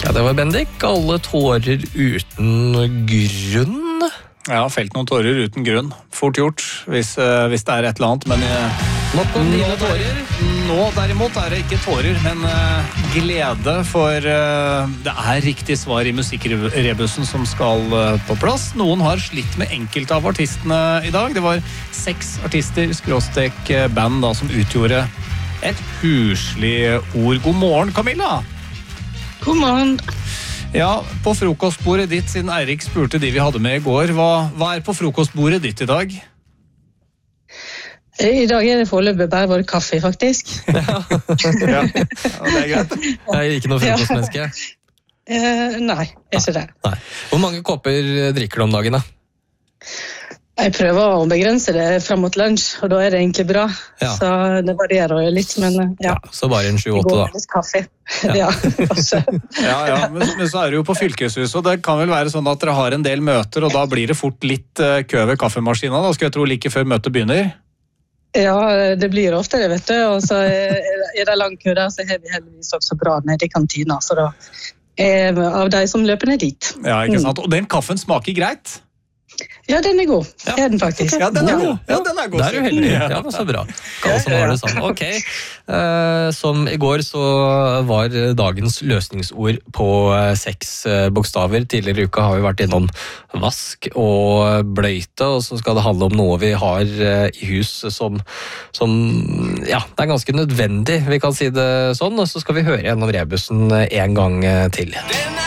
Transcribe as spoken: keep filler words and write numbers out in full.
Ja, det var Bendik. Alle tårer uten grunn. Ja, felt noen tårer uten grunn. Fort gjort, hvis, hvis det er et eller annet, men... Nok om dine tårer. Nå derimot er det ikke tårer, men uh, glede, for uh, det er riktig svar i musikkrebussen som skal uh, på plass. Noen har slitt med enkelte av artistene i dag. Det var seks artister, skråstek band da, som utgjorde et huslig ord. God morgen, Camilla! God morgen! Ja, på frokostbordet ditt, siden Eirik spurte de vi hadde med i går, hva, hva er på frokostbordet ditt i dag? I dag er det foreløpig bare vår kaffe, faktisk. Ja, ja det er greit. Jeg er ikke noe frokostmenneske. Uh, nei, jeg er ikke det. Nei. Hvor mange kopper drikker du om dagen, da? Jeg prøver å begrense det frem mot lunsj, og da er det egentlig bra. Ja. Så det varierer jo litt, men ja. Ja, så bare en sju-åtte, da. Det går litt kaffe. Ja, ja, ja, ja. Men, men så er det jo på fylkeshuset, og det kan vel være sånn at dere har en del møter, og da blir det fort litt uh, kø ved kaffemaskinen, da skal jeg tro like før møtet begynner. Ja, det blir ofte det, vet du. Og så er det lang kø der, så har vi heldigvis også bra nede i kantina. Så da er vi av de som løper ned dit. Ja, ikke sant? Og den kaffen smaker greit? Ja, den er god. Ja. Er den faktisk. Ja, den er god. Ja, den er god. Der er du heldig. Ja, men så bra. Alle som har det samme. Ok, uh, som i går så var dagens løsningsord på uh, seks uh, bokstaver. Tidligere i uka har vi vært innom vask og bløyte, og så skal det handle om noe vi har uh, i hus som, som, ja, det er ganske nødvendig, vi kan si det sånn, og så skal vi høre gjennom rebusen uh, en gang uh, til.